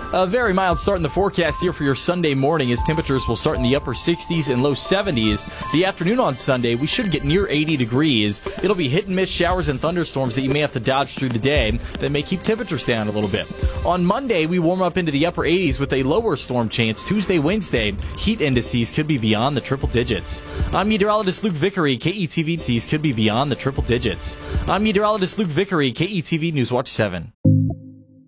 A very mild start in the forecast here for your Sunday morning as temperatures will start in the upper 60s and low 70s. The afternoon on Sunday, we should get near 80 degrees. It'll be hit and miss showers and thunderstorms that you may have to dodge through the day that may keep temperatures down a little bit. On Monday, we warm up into the upper 80s with a lower storm chance. Tuesday, Wednesday, heat indices could be beyond the triple digits. I'm meteorologist Luke Vickery, KETV could be beyond the triple digits. I'm meteorologist Luke Vickery, KETV Newswatch 7.